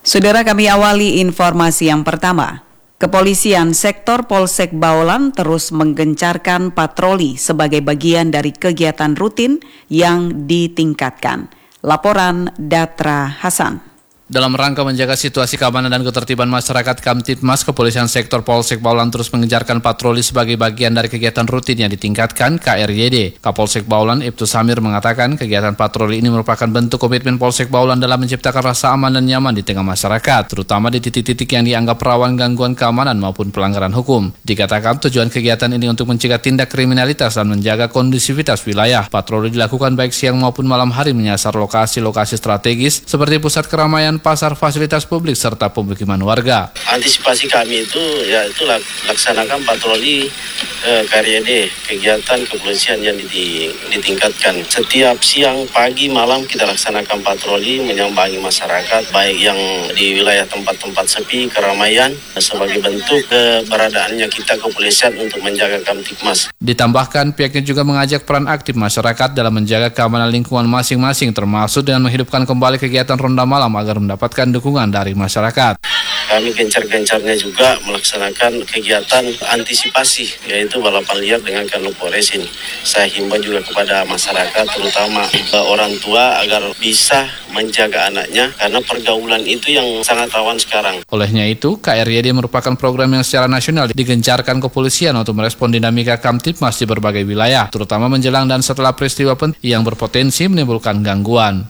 Saudara, kami awali informasi yang pertama. Kepolisian sektor Polsek Baolan terus menggencarkan patroli sebagai bagian dari kegiatan rutin yang ditingkatkan. Laporan Datra Hasan. Dalam rangka menjaga situasi keamanan dan ketertiban masyarakat, Kamtibmas Kepolisian Sektor Polsek Baolan terus mengejarkan patroli sebagai bagian dari kegiatan rutin yang ditingkatkan KRYD. Kapolsek Baolan Ibtu Samir mengatakan kegiatan patroli ini merupakan bentuk komitmen Polsek Baolan dalam menciptakan rasa aman dan nyaman di tengah masyarakat, terutama di titik-titik yang dianggap rawan gangguan keamanan maupun pelanggaran hukum. Dikatakan tujuan kegiatan ini untuk mencegah tindak kriminalitas dan menjaga kondusivitas wilayah. Patroli dilakukan baik siang maupun malam hari menyasar lokasi-lokasi strategis seperti pusat keramaian, pasar, fasilitas publik, serta pemukiman warga. Antisipasi kami itu yaitu laksanakan patroli KRYD, kegiatan kepolisian yang ditingkatkan. Setiap siang, pagi, malam kita laksanakan patroli menyambangi masyarakat, baik yang di wilayah tempat-tempat sepi, keramaian, sebagai bentuk keberadaannya kita kepolisian untuk menjaga Kamtibmas. Ditambahkan, pihaknya juga mengajak peran aktif masyarakat dalam menjaga keamanan lingkungan masing-masing, termasuk dengan menghidupkan kembali kegiatan ronda malam agar mendapatkan dukungan dari masyarakat. Kami gencar-gencarnya juga melaksanakan kegiatan antisipasi, yaitu balapan liar dengan kanopo racing. Saya himbau juga kepada masyarakat, terutama orang tua, agar bisa menjaga anaknya, karena pergaulan itu yang sangat rawan sekarang. Olehnya itu, KRYD merupakan program yang secara nasional digencarkan kepolisian untuk merespon dinamika Kamtibmas di berbagai wilayah, terutama menjelang dan setelah peristiwa penting yang berpotensi menimbulkan gangguan.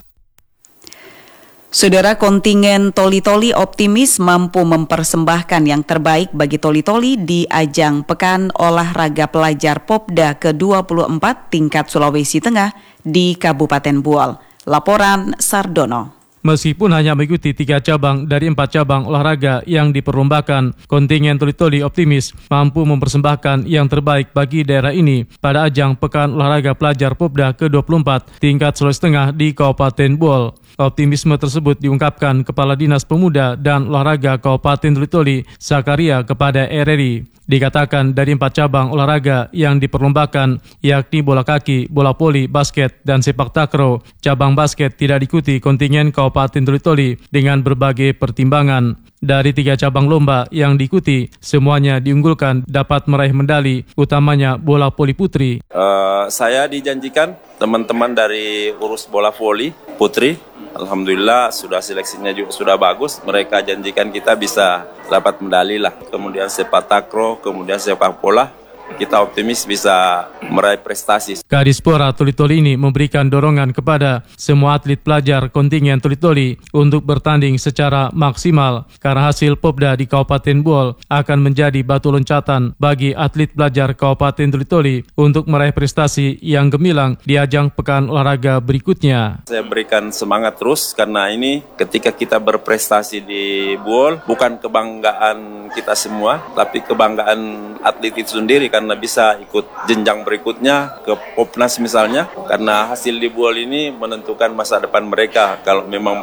Saudara, kontingen Toli-Toli optimis mampu mempersembahkan yang terbaik bagi Toli-Toli di ajang Pekan Olahraga Pelajar Popda ke-24 tingkat Sulawesi Tengah di Kabupaten Buol. Laporan Sardono. Meskipun hanya mengikuti 3 cabang dari 4 cabang olahraga yang diperlombakan, kontingen Toli-Toli optimis mampu mempersembahkan yang terbaik bagi daerah ini pada ajang Pekan Olahraga Pelajar Popda ke-24 tingkat Sulawesi Tengah di Kabupaten Buol. Optimisme tersebut diungkapkan Kepala Dinas Pemuda dan Olahraga Kabupaten Toli-Toli, Zakaria, kepada RRI. Dikatakan dari 4 cabang olahraga yang diperlombakan, yakni bola kaki, bola voli, basket, dan sepak takraw, cabang basket tidak diikuti kontingen Kabupaten Toli-Toli dengan berbagai pertimbangan. Dari 3 cabang lomba yang diikuti, semuanya diunggulkan dapat meraih medali, utamanya bola voli putri. Saya dijanjikan teman-teman dari urus bola voli putri, alhamdulillah sudah seleksinya juga sudah bagus. Mereka janjikan kita bisa dapat medali lah. Kemudian sepak takraw, kemudian sepak bola. Kita optimis bisa meraih prestasi. Kadispora Toli-Toli ini memberikan dorongan kepada semua atlet pelajar kontingen Toli-Toli untuk bertanding secara maksimal karena hasil Popda di Kabupaten Buol akan menjadi batu loncatan bagi atlet pelajar Kabupaten Toli-Toli untuk meraih prestasi yang gemilang di ajang Pekan Olahraga berikutnya. Saya berikan semangat terus karena ini ketika kita berprestasi di Buol bukan kebanggaan kita semua, tapi kebanggaan atlet itu sendiri karena bisa ikut jenjang berikutnya ke Popnas misalnya, karena hasil di Buol ini menentukan masa depan mereka kalau memang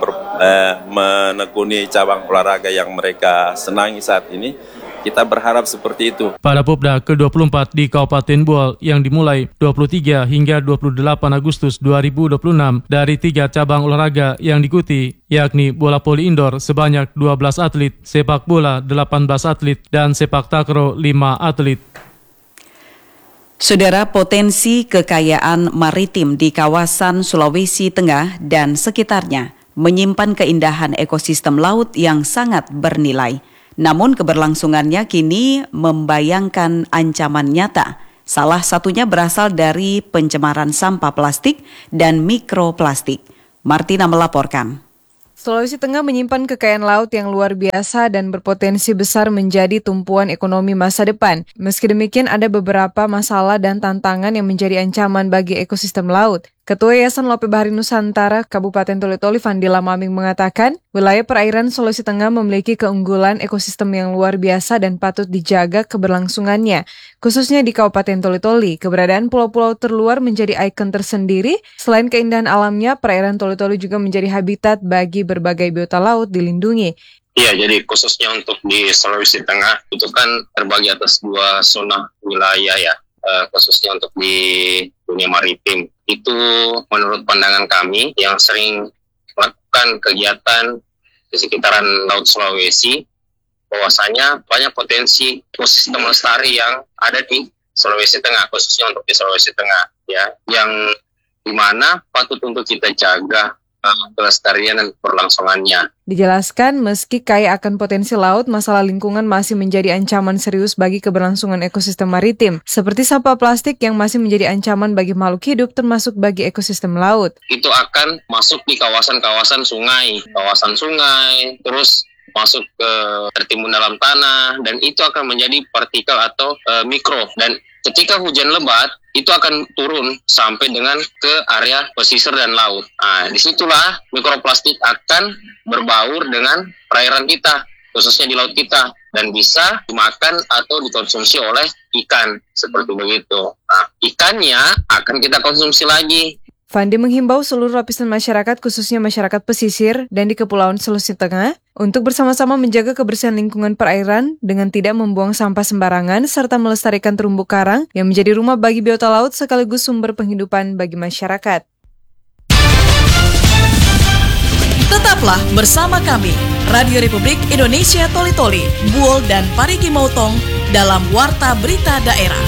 menekuni cabang olahraga yang mereka senangi saat ini. Kita berharap seperti itu. Pada Popda ke-24 di Kabupaten Buol yang dimulai 23 hingga 28 Agustus 2026 dari 3 cabang olahraga yang diikuti, yakni bola voli indoor sebanyak 12 atlet, sepak bola 18 atlet, dan sepak takraw 5 atlet. Saudara, potensi kekayaan maritim di kawasan Sulawesi Tengah dan sekitarnya menyimpan keindahan ekosistem laut yang sangat bernilai. Namun keberlangsungannya kini membayangkan ancaman nyata. Salah satunya berasal dari pencemaran sampah plastik dan mikroplastik. Martina melaporkan. Sulawesi Tengah menyimpan kekayaan laut yang luar biasa dan berpotensi besar menjadi tumpuan ekonomi masa depan. Meski demikian, ada beberapa masalah dan tantangan yang menjadi ancaman bagi ekosistem laut. Ketua Yayasan Lope Bahari Nusantara Kabupaten Toli-Toli Fandila Maming mengatakan, wilayah perairan Sulawesi Tengah memiliki keunggulan ekosistem yang luar biasa dan patut dijaga keberlangsungannya. Khususnya di Kabupaten Toli-Toli, keberadaan pulau-pulau terluar menjadi ikon tersendiri. Selain keindahan alamnya, perairan Toli-Toli juga menjadi habitat bagi berbagai biota laut dilindungi. Iya, jadi khususnya untuk di Sulawesi Tengah itu kan terbagi atas 2 zona wilayah ya, khususnya untuk di dunia maritim. Itu menurut pandangan kami yang sering melakukan kegiatan di sekitaran Laut Sulawesi, bahwasanya banyak potensi ekosistem lestari yang ada di Sulawesi Tengah, khususnya untuk di Sulawesi Tengah, ya, yang dimana patut untuk kita jaga kelestarian dan keberlangsungannya. Dijelaskan, meski kaya akan potensi laut, masalah lingkungan masih menjadi ancaman serius bagi keberlangsungan ekosistem maritim, seperti sampah plastik yang masih menjadi ancaman bagi makhluk hidup, termasuk bagi ekosistem laut. Itu akan masuk di kawasan sungai, terus masuk ke tertimbun dalam tanah, dan itu akan menjadi partikel atau mikro, dan ketika hujan lebat, itu akan turun sampai dengan ke area pesisir dan laut. Nah, disitulah mikroplastik akan berbaur dengan perairan kita, khususnya di laut kita, dan bisa dimakan atau dikonsumsi oleh ikan, seperti begitu. Nah, ikannya akan kita konsumsi lagi. Fandi menghimbau seluruh lapisan masyarakat, khususnya masyarakat pesisir dan di Kepulauan Sulawesi Tengah, untuk bersama-sama menjaga kebersihan lingkungan perairan dengan tidak membuang sampah sembarangan serta melestarikan terumbu karang yang menjadi rumah bagi biota laut sekaligus sumber penghidupan bagi masyarakat. Tetaplah bersama kami, Radio Republik Indonesia Toli-Toli, Buol dan Parigi Motong dalam Warta Berita Daerah.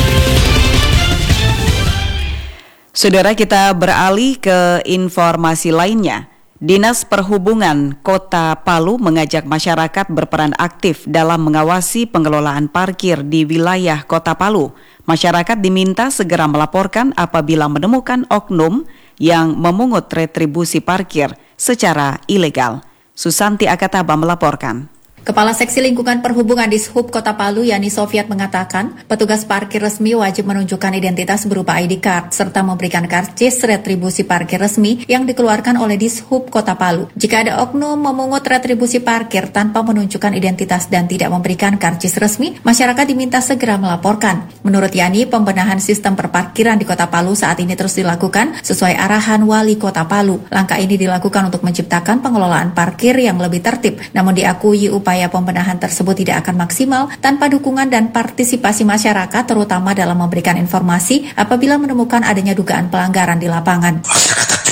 Saudara, kita beralih ke informasi lainnya. Dinas Perhubungan Kota Palu mengajak masyarakat berperan aktif dalam mengawasi pengelolaan parkir di wilayah Kota Palu. Masyarakat diminta segera melaporkan apabila menemukan oknum yang memungut retribusi parkir secara ilegal. Susanti Akataba melaporkan. Kepala Seksi Lingkungan Perhubungan Dishub Kota Palu, Yani Sofiat, mengatakan petugas parkir resmi wajib menunjukkan identitas berupa ID card serta memberikan karcis retribusi parkir resmi yang dikeluarkan oleh Dishub Kota Palu. Jika ada oknum memungut retribusi parkir tanpa menunjukkan identitas dan tidak memberikan karcis resmi, masyarakat diminta segera melaporkan. Menurut Yani, pembenahan sistem perparkiran di Kota Palu saat ini terus dilakukan sesuai arahan Wali Kota Palu. Langkah ini dilakukan untuk menciptakan pengelolaan parkir yang lebih tertib, namun diakui upaya pembenahan tersebut tidak akan maksimal tanpa dukungan dan partisipasi masyarakat, terutama dalam memberikan informasi apabila menemukan adanya dugaan pelanggaran di lapangan. Masyarakat